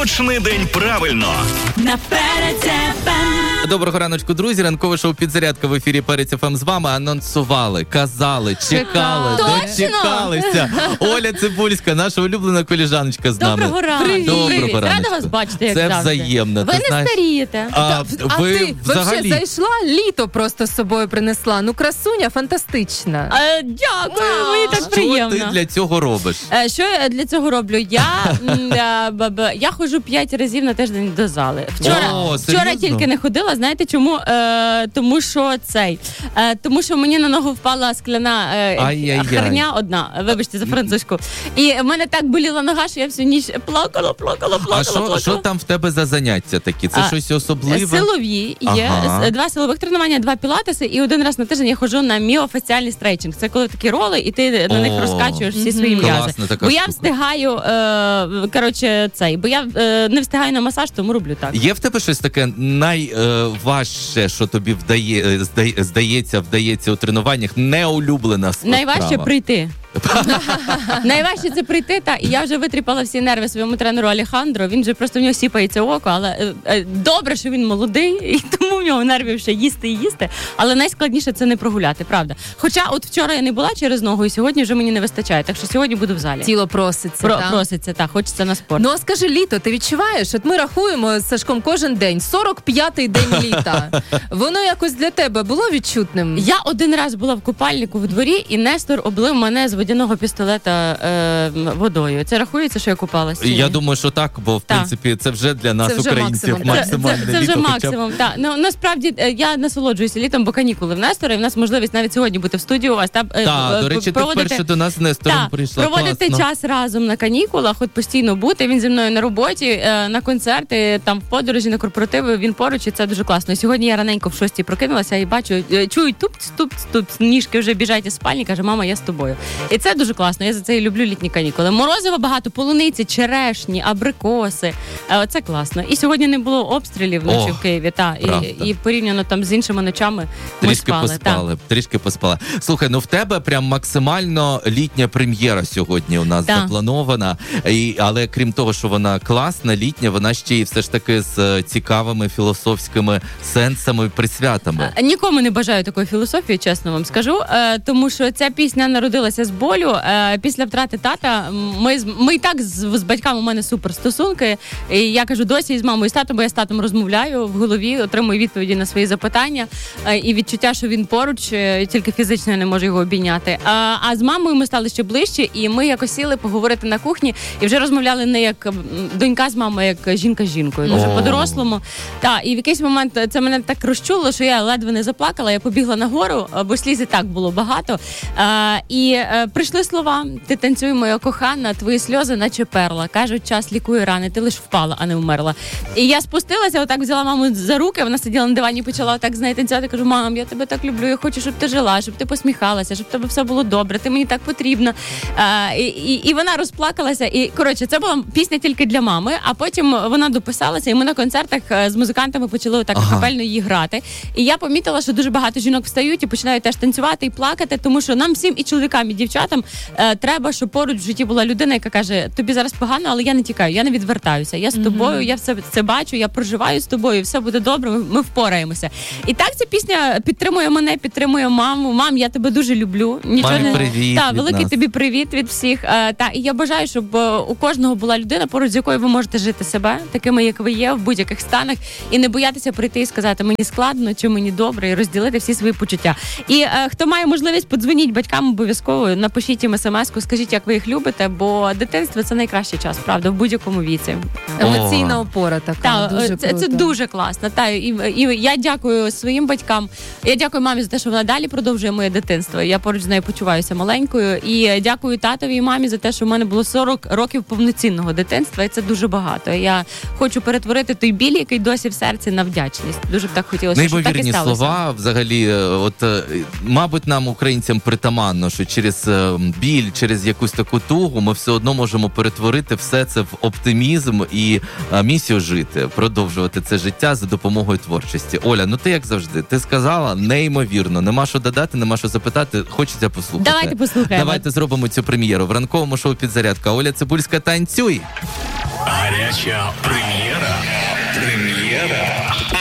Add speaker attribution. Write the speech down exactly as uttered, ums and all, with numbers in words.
Speaker 1: Почни день правильно.
Speaker 2: Наперед еф ем.
Speaker 3: Доброго раночку, друзі. Ранкове шоу «Підзарядка» в ефірі Перець еф ем з вами. Анонсували, казали, чекали, дочекалися. Оля Цибульська, наша улюблена коліжаночка з нами.
Speaker 2: Доброго ранку.
Speaker 3: Привіт. Доброго
Speaker 2: Привіт.
Speaker 3: раночку.
Speaker 2: Рада вас бачити, як
Speaker 3: Це
Speaker 2: завжди.
Speaker 3: взаємно.
Speaker 2: Ви
Speaker 3: ти
Speaker 2: не
Speaker 3: знаєш,
Speaker 2: старієте.
Speaker 3: А,
Speaker 4: А, а
Speaker 3: ви
Speaker 4: ти
Speaker 3: взагалі...
Speaker 4: взагалі зайшла, літо просто з собою принесла. Ну, красуня фантастична.
Speaker 2: Е, Дякую, мені так
Speaker 3: Що
Speaker 2: приємно.
Speaker 3: ти для цього робиш?
Speaker 2: Е, Що я для цього роблю? Я, м, е, б- б- я ходжу п'ять разів на тиждень до зали. Вчора,
Speaker 3: О,
Speaker 2: вчора
Speaker 3: серйозно?
Speaker 2: тільки не ходила, знаєте чому? Е, тому що цей, е, тому що мені на ногу впала скляна е,
Speaker 3: Ай-яй-яй.
Speaker 2: херня одна, вибачте за французьку. І в мене так боліла нога, що я всю ніч плакала, плакала, плакала,
Speaker 3: А що,
Speaker 2: плакала.
Speaker 3: що там в тебе за заняття такі? Це
Speaker 2: А,
Speaker 3: щось особливе?
Speaker 2: Силові є,
Speaker 3: Ага.
Speaker 2: С- два силових тренування, два пілатеси, і один раз на тиждень я ходжу на міофасціальний стретчинг. Це коли такі роли, і ти на них
Speaker 3: О,
Speaker 2: розкачуєш всі
Speaker 4: мгм.
Speaker 2: свої м'язи.
Speaker 3: Класна така
Speaker 2: Бо я
Speaker 3: штука.
Speaker 2: встигаю, е, коротше, цей, бо я е, не встигаю на масаж, тому роблю так.
Speaker 3: Є в тебе щось таке найважче, що тобі вдає, е, здає- здається, вдається у тренуваннях, неулюблена справа?
Speaker 2: Найважче прийти. Найважче це прийти, та і я вже витріпала всі нерви своєму тренеру Алехандро. Він же просто в нього сіпається око, але е, е, добре, що він молодий, і тому в нього нервів ще їсти і їсти. Але найскладніше це не прогуляти, правда. Хоча от вчора я не була через ногу, і сьогодні вже мені не вистачає. Так що сьогодні буду в залі.
Speaker 4: Тіло проситься.
Speaker 2: Про,
Speaker 4: та?
Speaker 2: проситься, так, хочеться на спорт.
Speaker 4: Ну, а скажи, літо, ти відчуваєш? От ми рахуємо з Сашком кожен день. сорок п'ятий день літа. Воно якось для тебе було відчутним?
Speaker 2: Я один раз була в купальнику в дворі, і Нестор облив мене з водяного пістолета е, водою. Це рахується, що я купалась? чи ні?
Speaker 3: Я думаю, що так, бо в
Speaker 2: Так.
Speaker 3: принципі це вже для нас,
Speaker 4: Це вже
Speaker 3: українців,
Speaker 4: максимум.
Speaker 2: Це,
Speaker 3: максимальне
Speaker 2: це, це вже
Speaker 3: літо, хоча б.
Speaker 2: максимум. Так. Ну, насправді е, я насолоджуюся літом, бо канікули в Нестора, і в нас можливість навіть сьогодні бути в студії у вас. Та, е,
Speaker 3: Так,
Speaker 2: е,
Speaker 3: до речі, ти
Speaker 2: проводити-
Speaker 3: вперше до нас з Нестором
Speaker 2: Так,
Speaker 3: прийшла.
Speaker 2: проводити
Speaker 3: Класно.
Speaker 2: час разом на канікулах, от постійно бути. Він зі мною на роботі, е, на концерти, там в подорожі, на корпоративи. Він поруч, і це дуже класно. І сьогодні я раненько в шостій прокинулася і бачу, е, чую тупц, тупц, тупц, ніжки вже біжать із спальні, каже, мама, я з тобою. І це дуже класно. Я за це і люблю літні канікули. Морозива багато, полуниці, черешні, абрикоси. Е, Це класно. І сьогодні не було обстрілів вночі
Speaker 3: О,
Speaker 2: в Києві. Та
Speaker 3: правда.
Speaker 2: і, і порівняно там з іншими ночами ми
Speaker 3: Трішки
Speaker 2: спали.
Speaker 3: поспали, трішки поспала. Слухай, ну в тебе прям максимально літня прем'єра сьогодні у нас
Speaker 2: Так.
Speaker 3: запланована. І, але крім того, що вона класна, літня, вона ще й все ж таки з е, цікавими філософськими сенсами, присвятами.
Speaker 2: Е, Нікому не бажаю такої філософії, чесно вам скажу, е, тому що ця пісня народилася з болю. Е, Після втрати тата ми, з- ми і так з, з батьками у мене супер стосунки. І я кажу досі і з мамою, і з татом, бо я з татом розмовляю в голові, отримую відповіді на свої запитання е, і відчуття, що він поруч, е, тільки фізично я не можу його обійняти. А, а з мамою ми стали ще ближче, і ми якось сіли поговорити на кухні і вже розмовляли не як м, донька з мамою, як жінка з жінкою. Дуже
Speaker 3: О.
Speaker 2: по-дорослому. Так, і в якийсь момент це мене так розчуло, що я ледве не заплакала. Я побігла нагору, бо сліз і так було багато. А, і е, прийшли слова: ти танцюй, моя кохана, твої сльози, наче перла. Кажуть, час лікує рани, ти лиш впала, а не вмерла. І я спустилася, отак взяла маму за руки. Вона сиділа на дивані, почала отак з нею танцювати. Кажу, мам, я тебе так люблю. Я хочу, щоб ти жила, щоб ти посміхалася, щоб в тебе все було добре. Ти мені так потрібна. А, і, і, і вона розплакалася. І коротше, це була пісня тільки для мами. А потім вона дописалася, і ми на концертах е, з музикантами почали отак
Speaker 3: Ага.
Speaker 2: капельно її грати. І я помітила, що дуже багато жінок встають і починають теж танцювати і плакати, тому що нам всім, і чоловікам, і дівчатам, е, треба, щоб поруч в житті була людина, яка каже: тобі зараз погано, але я не тікаю, я не відвертаюся. Я з тобою, я все це бачу, я проживаю з тобою, все буде добре, ми, ми впораємося. І так ця пісня підтримує мене, підтримує маму. Мам, я тебе дуже люблю. Нічого
Speaker 3: Мамі
Speaker 2: не
Speaker 3: привіт
Speaker 2: та
Speaker 3: від
Speaker 2: великий
Speaker 3: нас.
Speaker 2: тобі привіт від всіх. Е, та і я бажаю, щоб е, у кожного була людина, поруч з якою ви можете жити себе, такими як ви є, в будь-яких станах, і не боятися прийти і сказати, мені складно чи мені добре, і розділити всі свої почуття. І е, хто має можливість, подзвоніть батькам обов'язково, напишіть їм смс-ку, скажіть, як ви їх любите, бо дитинство це найкращий час, правда, в будь-якому віці.
Speaker 4: Емоційна опора така.
Speaker 2: Та,
Speaker 4: дуже
Speaker 2: це, це
Speaker 4: круто.
Speaker 2: дуже класно. Та і, і я дякую своїм батькам. Я дякую мамі за те, що вона далі продовжує моє дитинство. Я поруч з нею почуваюся маленькою. І дякую татові і мамі за те, що в мене було сорок років повноцінного дитинства. І це дуже багато. Я хочу перетворити той біль, який досі в серці, на вдячність. Дуже б так хотілося, щоб так і
Speaker 3: Неймовірні
Speaker 2: сталося.
Speaker 3: слова, взагалі, е, от, е, мабуть, нам, українцям, притаманно, що через е, біль, через якусь таку тугу ми все одно можемо перетворити все це в оптимізм і е, місію жити, продовжувати це життя за допомогою творчості. Оля, ну ти як завжди, ти сказала неймовірно, нема що додати, нема що запитати, хочеться послухати.
Speaker 2: Давайте послухаємо.
Speaker 3: Давайте зробимо цю прем'єру. В ранковому шоу «Підзарядка». Оля Цибульська, танцюй!
Speaker 1: Гаряча прем'єра. Прем'єра.